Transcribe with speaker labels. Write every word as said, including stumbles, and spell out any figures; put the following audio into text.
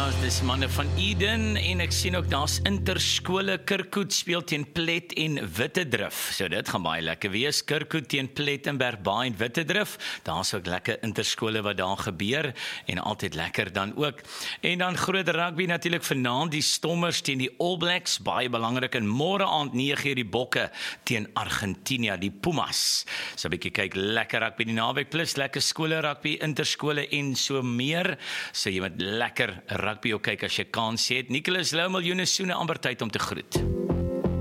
Speaker 1: Ja, dis manne van Eden en ek sien ook daar's interskole. Kirkwood speel teen Plet en Wittedrif. So dit gaan baie lekker wees. Kirkwood teen Plettenberg Baai en Wittedrif. Daar's ook lekker interskole wat daar gebeur en altyd lekker dan ook. En dan groot rugby natuurlik vanaand, die Stormers teen die All Blacks, baie belangrik, en môre aand nege uur die Bokke teen Argentinië, die Pumas. So 'n bietjie kyk lekker rugby die naweek plus lekker skole rugby, interskole en so meer. So jy moet lekker rugby ook kyk as jy kans het. Nicholas Lou, miljoene soene, amper tyd om te groet.